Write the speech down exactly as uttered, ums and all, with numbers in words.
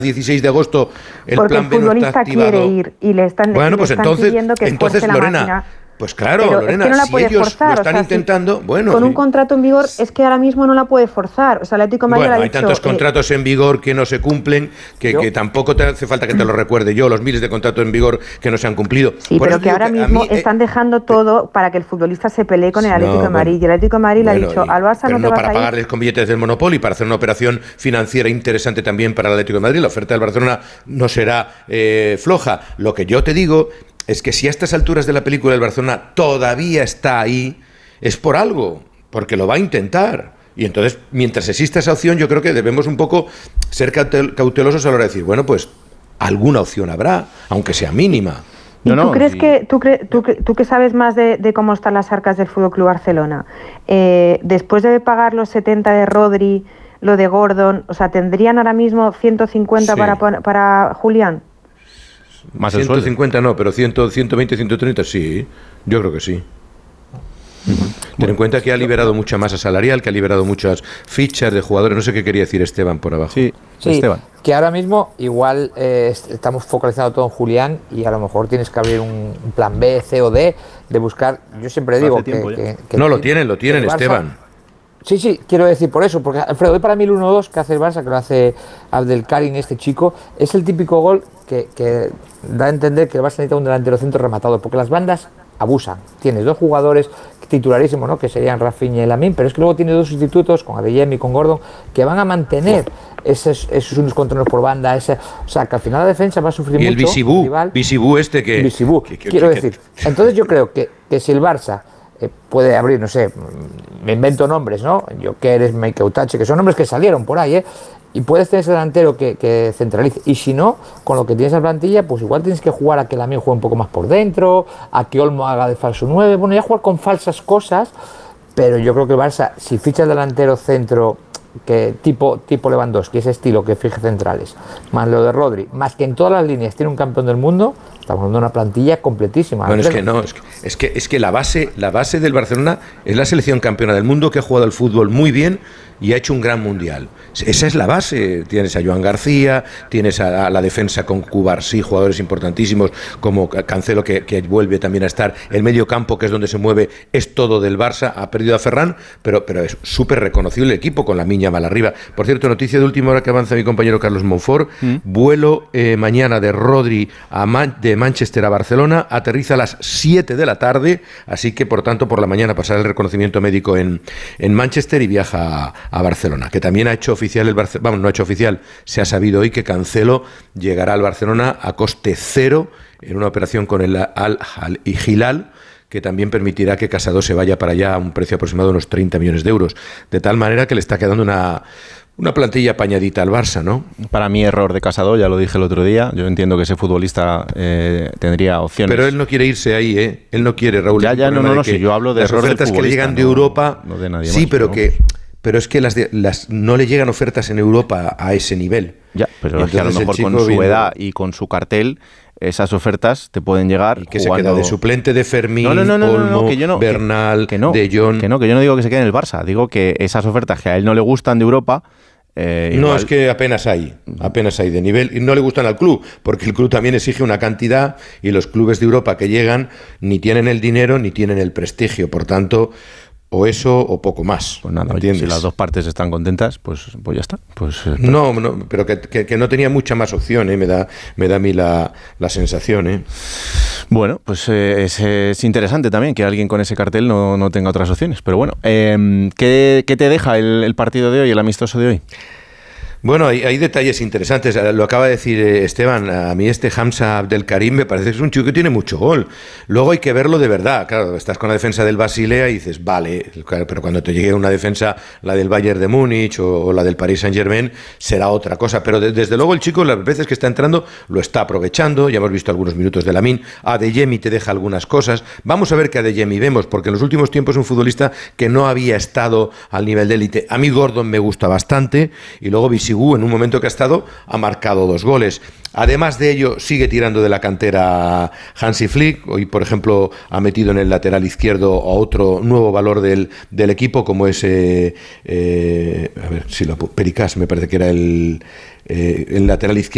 dieciséis de agosto el Porque plan el B no está activado. futbolista quiere ir y le están, bueno, le pues están entonces, pidiendo que entonces esfuerce Lorena, la máquina. pues claro, Pero Lorena, es que no la si puede ellos forzar, lo están o sea, intentando, si, bueno... Con sí. un contrato en vigor, es que ahora mismo no la puede forzar. O sea, el Atlético de Madrid Bueno, ha hay dicho, tantos eh, contratos en vigor que no se cumplen, que, que tampoco te hace falta que te lo recuerde yo, los miles de contratos en vigor que no se han cumplido. Sí, Por pero eso que digo ahora que a mismo mí, eh, están dejando todo para que el futbolista se pelee con el Atlético no, de Madrid. bueno, y el Atlético de Madrid bueno, le ha dicho, y, al Barça pero no te no vas para a ir. pagarles con billetes del Monopoly, para hacer una operación financiera interesante también para el Atlético de Madrid. La oferta del Barcelona no será eh, floja. Lo que yo te digo es que si a estas alturas de la película el Barcelona todavía está ahí, es por algo, porque lo va a intentar. Y entonces, mientras exista esa opción, yo creo que debemos un poco ser cautelosos a la hora de decir, bueno, pues alguna opción habrá, aunque sea mínima. ¿Y No, tú no, crees sí. que tú, cre, tú, tú que sabes más de, de cómo están las arcas del Fútbol Club Barcelona, eh, después de pagar los setenta de Rodri, lo de Gordon, o sea, tendrían ahora mismo ciento cincuenta Sí. para, para Julián? Más el ciento cincuenta no, pero cien, ciento veinte, ciento treinta sí, yo creo que sí. Ten en cuenta que ha liberado mucha masa salarial, que ha liberado muchas fichas de jugadores. No sé qué quería decir Esteban por abajo. Sí, Sí, Esteban. que ahora mismo igual eh, est- estamos focalizando todo en Julián y a lo mejor tienes que abrir un, un plan B, C o D de buscar. Yo siempre Hace digo que, tiempo ya. que- que No, lo ti- tienen, lo que tienen, el Barça- Esteban. Sí, sí, quiero decir por eso, porque Alfredo, hoy para mí el uno dos que hace el Barça, que lo hace Abdelkarim, este chico, es el típico gol que, que da a entender que el Barça necesita un delantero centro rematado, porque las bandas abusan. Tienes dos jugadores titularísimos, ¿no?, que serían Rafinha y Lamine, pero es que luego tiene dos sustitutos, con Adeyemi y con Gordon, que van a mantener esos, esos unos controles por banda, ese, o sea, que al final la defensa va a sufrir Y el mucho. Bisibú, rival. Bisibú este que... Bisibú, que- que- quiero que- decir. Entonces yo creo que, que si el Barça eh, puede abrir, no sé, me invento nombres, ¿no? Jokeres, Meikeutache, que son nombres que salieron por ahí, ¿eh? Y puedes tener ese delantero que, que centralice. Y si no, con lo que tienes en plantilla, pues igual tienes que jugar a que Lamine juegue un poco más por dentro, a que Olmo haga de falso nueve, bueno, ya jugar con falsas cosas, pero yo creo que el Barça, si ficha el delantero centro que tipo tipo Lewandowski, ese estilo que fije centrales, más lo de Rodri, más que en todas las líneas tiene un campeón del mundo, estamos hablando de una plantilla completísima. Bueno, es que Alfredo. no, es que, es que, es que la base, la base del Barcelona es la selección campeona del mundo que ha jugado al fútbol muy bien y ha hecho un gran mundial. Esa es la base. Tienes a Joan García, tienes a, a la defensa con Cubarsí, jugadores importantísimos como Cancelo, que, que vuelve también a estar. El medio campo, que es donde se mueve, es todo del Barça. Ha perdido a Ferran, pero, pero es súper reconocible el equipo con la miña mal arriba. Por cierto, noticia de última hora que avanza mi compañero Carlos Monfort. ¿Mm? Vuelo eh, mañana de Rodri a Man- de Manchester a Barcelona. Aterriza a las siete de la tarde, así que por tanto por la mañana pasará el reconocimiento médico en, en Manchester y viaja a, a Barcelona, que también ha hecho oficial el Barcelona, vamos, no ha hecho oficial, se ha sabido hoy que Cancelo llegará al Barcelona a coste cero en una operación con el Al Hilal, que también permitirá que Casado se vaya para allá a un precio aproximado de unos treinta millones de euros, de tal manera que le está quedando una Una plantilla apañadita al Barça, ¿no? Para mí, error de Casado, ya lo dije el otro día. Yo entiendo que ese futbolista eh, tendría opciones. Pero él no quiere irse ahí, ¿eh? Él no quiere, Raúl. Ya, ya, no, no, no, si yo hablo de las error del ofertas que le futbolista, llegan de no, Europa, no de nadie sí, más, pero ¿no? que, pero es que las, de, las no le llegan ofertas en Europa a ese nivel. Ya, pero Y es que a lo entonces el mejor chico con su viendo- edad y con su cartel, esas ofertas te pueden llegar. Y que se jugando... queda de suplente de Fermín, no, no, no, no, no, no, Olmo, que yo no, Bernal, que, que no, De Jong. que no, que yo no digo que se quede en el Barça. Digo que esas ofertas que a él no le gustan de Europa. Eh, No, igual... es que apenas hay, apenas hay de nivel, y no le gustan al club, porque el club también exige una cantidad, y los clubes de Europa que llegan ni tienen el dinero ni tienen el prestigio, por tanto, o eso o poco más. Pues nada, oye, ¿entiendes? si las dos partes están contentas, pues, pues ya está. Pues, eh, No, no, pero que, que, que no tenía mucha más opción, ¿eh? me da, me da a mí la, la sensación. ¿eh? Bueno, pues eh, es, es interesante también que alguien con ese cartel no, no tenga otras opciones. Pero bueno, eh, ¿qué, ¿qué te deja el, el partido de hoy, el amistoso de hoy? Bueno, hay, hay detalles interesantes. Lo acaba de decir eh, Esteban. A mí este Hamza Abdelkarim me parece que es un chico que tiene mucho gol. Luego hay que verlo de verdad. Claro, estás con la defensa del Basilea y dices, vale, claro, pero cuando te llegue una defensa, la del Bayern de Múnich o, o la del Paris Saint-Germain, será otra cosa. Pero de, desde luego el chico, las veces que está entrando, lo está aprovechando. Ya hemos visto algunos minutos de Lamine. Adeyemi te deja algunas cosas. Vamos a ver qué Adeyemi vemos, porque en los últimos tiempos es un futbolista que no había estado al nivel de élite. A mí Gordon me gusta bastante y luego Bisibú, en un momento que ha estado, ha marcado dos goles. Además de ello, sigue tirando de la cantera Hansi Flick. Hoy, por ejemplo, ha metido en el lateral izquierdo a otro nuevo valor del, del equipo, como es eh, eh, a ver si lo Pericás, me parece que era el, eh, el lateral izquierdo.